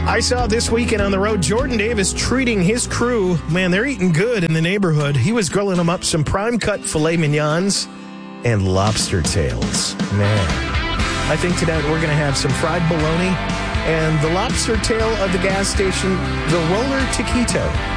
I saw this weekend on the road, Jordan Davis treating his crew. Man, they're eating good in the neighborhood. He was grilling them up some prime cut filet mignons and lobster tails. Man, I think tonight we're going to have some fried bologna and the lobster tail of the gas station, the Roller Taquito.